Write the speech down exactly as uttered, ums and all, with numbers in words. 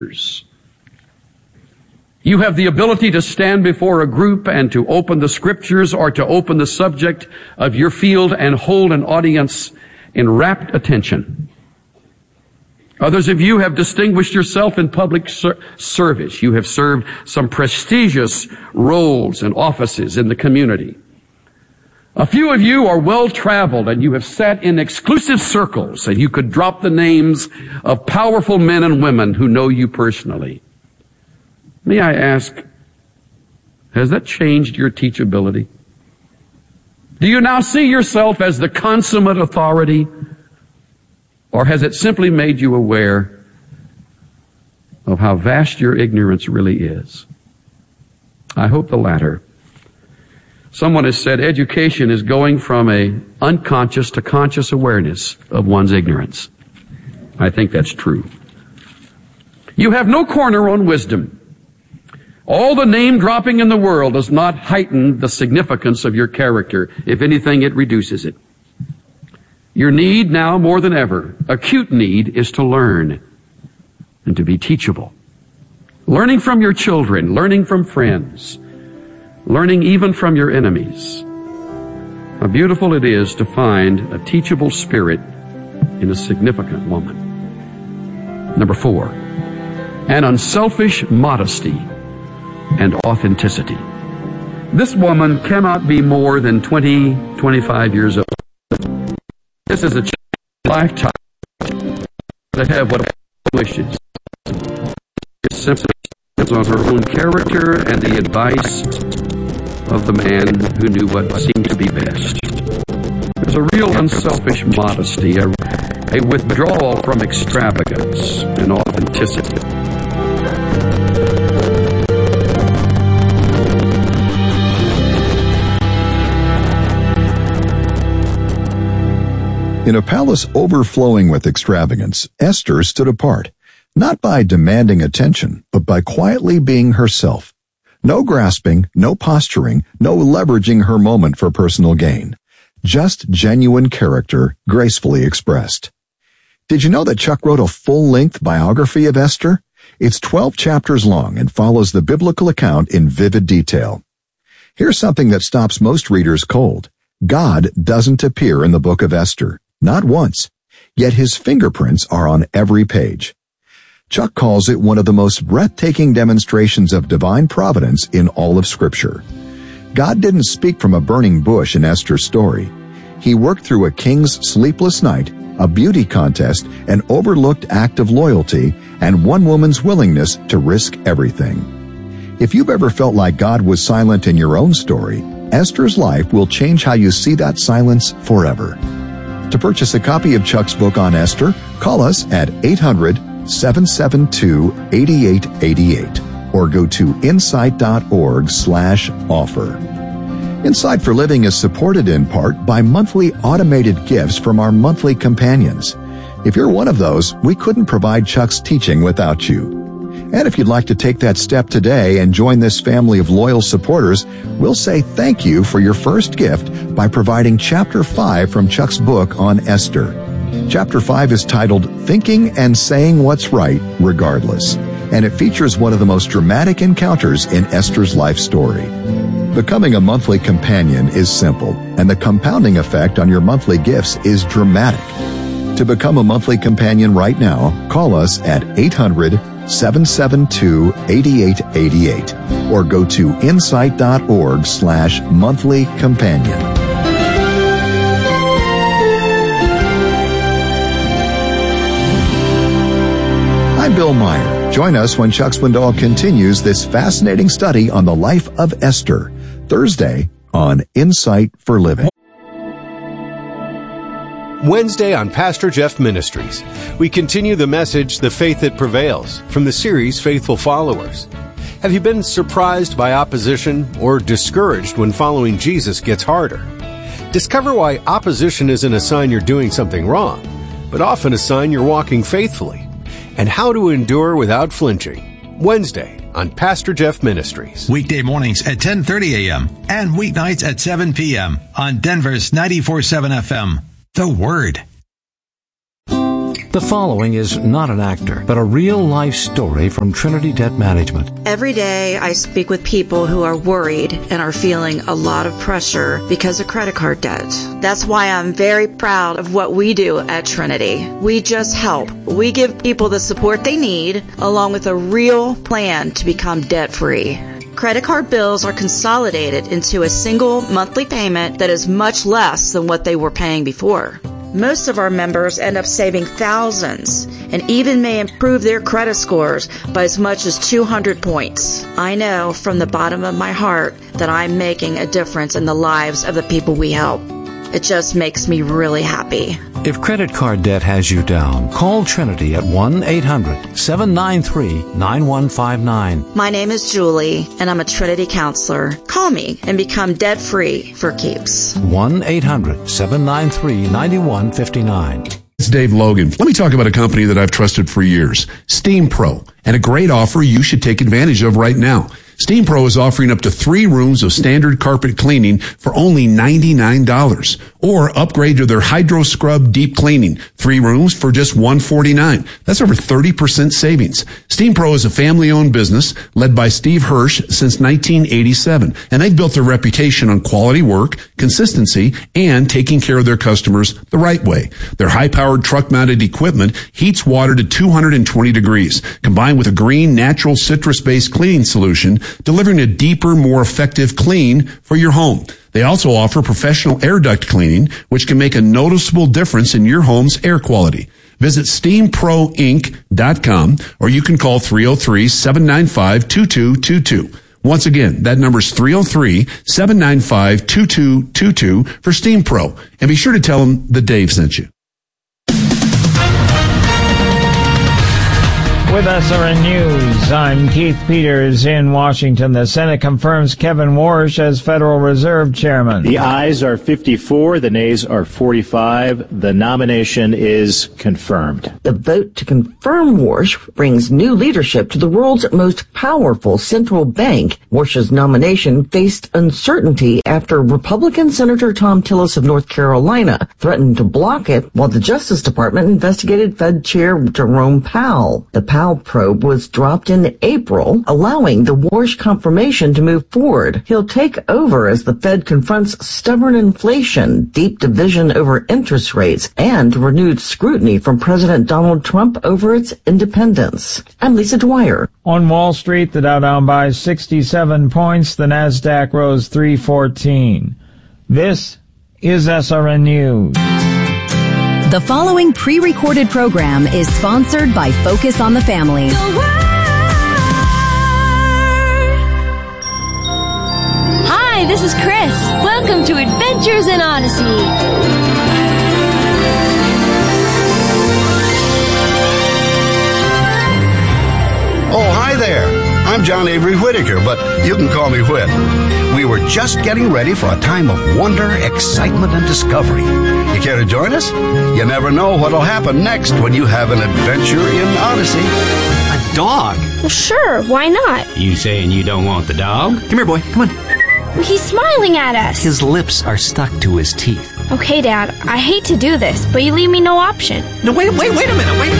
You have the ability to stand before a group and to open the scriptures or to open the subject of your field and hold an audience in rapt attention. Others of you have distinguished yourself in public ser- service. You have served some prestigious roles and offices in the community. A few of you are well-traveled and you have sat in exclusive circles and you could drop the names of powerful men and women who know you personally. May I ask, has that changed your teachability? Do you now see yourself as the consummate authority, or has it simply made you aware of how vast your ignorance really is? I hope the latter. Someone has said education is going from a unconscious to conscious awareness of one's ignorance. I think that's true. You have no corner on wisdom. All the name dropping in the world does not heighten the significance of your character. If anything, it reduces it. Your need now more than ever, acute need, is to learn and to be teachable. Learning from your children, learning from friends, learning even from your enemies. How beautiful it is to find a teachable spirit in a significant woman. Number four, an unselfish modesty and authenticity. This woman cannot be more than twenty, twenty-five years old. This is a lifetime to have what she wishes. It simply depends on her own character and the advice of the man who knew what seemed to be best. There's a real unselfish modesty, a, a withdrawal from extravagance and authenticity. In a palace overflowing with extravagance, Esther stood apart, not by demanding attention, but by quietly being herself. No grasping, no posturing, no leveraging her moment for personal gain. Just genuine character, gracefully expressed. Did you know that Chuck wrote a full-length biography of Esther? It's twelve chapters long and follows the biblical account in vivid detail. Here's something that stops most readers cold. God doesn't appear in the book of Esther. Not once, yet his fingerprints are on every page. Chuck calls it one of the most breathtaking demonstrations of divine providence in all of Scripture. God didn't speak from a burning bush in Esther's story. He worked through a king's sleepless night, a beauty contest, an overlooked act of loyalty, and one woman's willingness to risk everything. If you've ever felt like God was silent in your own story, Esther's life will change how you see that silence forever. To purchase a copy of Chuck's book on Esther, call us at eight hundred, seven seven two, eight eight eight eight or go to insight.org slash offer. Insight for Living is supported in part by monthly automated gifts from our monthly companions. If you're one of those, we couldn't provide Chuck's teaching without you. And if you'd like to take that step today and join this family of loyal supporters, we'll say thank you for your first gift by providing Chapter five from Chuck's book on Esther. Chapter five is titled Thinking and Saying What's Right Regardless, and it features one of the most dramatic encounters in Esther's life story. Becoming a monthly companion is simple, and the compounding effect on your monthly gifts is dramatic. To become a monthly companion right now, call us at eight hundred, seven seven two, eight eight eight eight or go to insight.org slash monthly companion. I'm Bill Meyer. Join us when Chuck Swindoll continues this fascinating study on the life of Esther, Thursday on Insight for Living. Wednesday on Pastor Jeff Ministries, we continue the message, The Faith That Prevails, from the series Faithful Followers. Have you been surprised by opposition or discouraged when following Jesus gets harder? Discover why opposition isn't a sign you're doing something wrong, but often a sign you're walking faithfully, and how to endure without flinching. Wednesday on Pastor Jeff Ministries. Weekday mornings at ten thirty a.m. and weeknights at seven p.m. on Denver's ninety-four point seven F M. The Word. The following is not an actor, but a real-life story from Trinity Debt Management. Every day I speak with people who are worried and are feeling a lot of pressure because of credit card debt. That's why I'm very proud of what we do at Trinity. We just help. We give people the support they need, along with a real plan to become debt-free. Credit card bills are consolidated into a single monthly payment that is much less than what they were paying before. Most of our members end up saving thousands and even may improve their credit scores by as much as two hundred points. I know from the bottom of my heart that I'm making a difference in the lives of the people we help. It just makes me really happy. If credit card debt has you down, call Trinity at one eight hundred seven nine three nine one five nine. My name is Julie, and I'm a Trinity counselor. Call me and become debt-free for keeps. one eight hundred seven nine three nine one five nine. It's Dave Logan. Let me talk about a company that I've trusted for years, Steam Pro, and a great offer you should take advantage of right now. Steam Pro is offering up to three rooms of standard carpet cleaning for only ninety-nine dollars. Or upgrade to their Hydro Scrub Deep Cleaning. Three rooms for just one hundred forty-nine dollars. That's over thirty percent savings. Steam Pro is a family-owned business led by Steve Hirsch since nineteen eighty-seven. And they've built their reputation on quality work, consistency, and taking care of their customers the right way. Their high-powered truck-mounted equipment heats water to two hundred twenty degrees, combined with a green, natural, citrus-based cleaning solution, delivering a deeper, more effective clean for your home. They also offer professional air duct cleaning, which can make a noticeable difference in your home's air quality. Visit steam pro inc dot com or you can call three oh three seven nine five two two two two. Once again, that number is three oh three seven nine five two two two two for Steam Pro. And be sure to tell them that Dave sent you. With S R N News, I'm Keith Peters in Washington. The Senate confirms Kevin Warsh as Federal Reserve Chairman. The ayes are fifty-four, the nays are forty-five. The nomination is confirmed. The vote to confirm Warsh brings new leadership to the world's most powerful central bank. Warsh's nomination faced uncertainty after Republican Senator Thom Tillis of North Carolina threatened to block it while the Justice Department investigated Fed Chair Jerome Powell. The Powell probe was dropped in April, allowing the Warsh confirmation to move forward. He'll take over as the Fed confronts stubborn inflation, deep division over interest rates, and renewed scrutiny from President Donald Trump over its independence. I'm Lisa Dwyer. On Wall Street, the Dow down by sixty-seven points, the Nasdaq rose three fourteen. This is S R N News. The following pre-recorded program is sponsored by Focus on the Family. Hi, this is Chris. Welcome to Adventures in Odyssey. Oh, hi there. I'm John Avery Whitaker, but you can call me Whit. We were just getting ready for a time of wonder, excitement, and discovery. You care to join us? You never know what'll happen next when you have an adventure in Odyssey. A dog? Well, sure, why not? You saying you don't want the dog? Come here, boy, come on. He's smiling at us. His lips are stuck to his teeth. Okay, Dad, I hate to do this, but you leave me no option. No, wait, wait, wait a minute, wait.